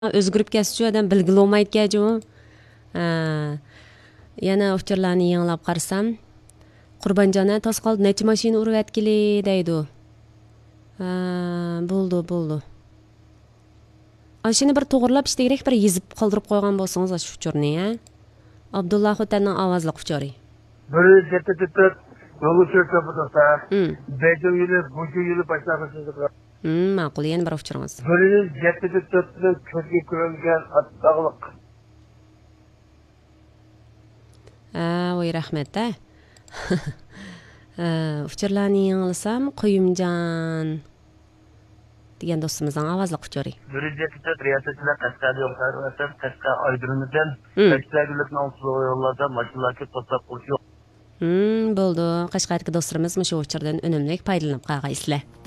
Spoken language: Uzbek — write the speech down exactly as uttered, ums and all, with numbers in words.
o'zgarib ketsa odam bilgili olmaydi ekan. Ha. Yana uchurlarni yanglab qarasam, Qurbonjona Tosqol necha mashina urib atkili deydi. Ha, bo'ldi, bo'ldi. Ashini bir to'g'rilab ishtegirek bir yezib qoldirib qo'ygan bo'lsangiz shu uchurni, ha? Abdullah Xotanning ovozli uchuri. Bir yetti tut yo'l cho'kib tursa, bejo yili, buju yili başlamışsınız. Hmm, ma'qul, yana bir uchuringiz. Bir yetti tutni ko'zga ko'ringan attaqliq. Ha, voy rahmat, ha. Uchurlarni yanglasam, Quyumjon degan do'stimizning ovozli uchuri. Bir yetti tut riyosetchilar Qashqarda yo'qlarsa, Qashqar Aydurimidan Qashqarlikni olib yo'llarda mashinalarga to'xtab qo'yish yo'q. Hmm, bo'ldi. Qashqardagi do'stlarimiz shu uchurdan unumli foydalanib qolgan islar.